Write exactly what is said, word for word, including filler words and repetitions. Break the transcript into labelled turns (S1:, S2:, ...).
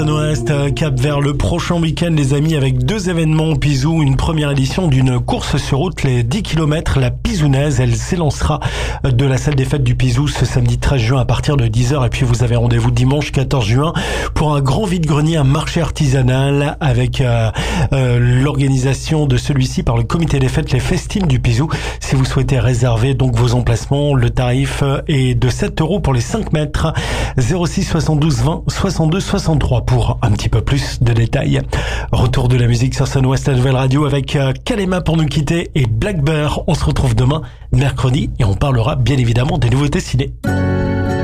S1: Ouest, cap vers le prochain week-end les amis, avec deux événements au Pizou. Une première édition d'une course sur route, les dix kilomètres, la Pizounaise. Elle s'élancera de la salle des fêtes du Pizou ce samedi treize juin à partir de dix heures. Et puis vous avez rendez-vous dimanche quatorze juin pour un grand vide-grenier, un marché artisanal avec euh, euh, l'organisation de celui-ci par le comité des fêtes, les festines du Pizou. Si vous souhaitez réserver donc vos emplacements, le tarif est de sept euros pour les cinq mètres. zéro six soixante-douze vingt soixante-deux soixante-trois pour un petit peu plus de détails. Retour de la musique sur Sun West, la nouvelle radio, avec Kalema pour nous quitter et Black Bear. On se retrouve demain, mercredi, et on parlera bien évidemment des nouveautés ciné.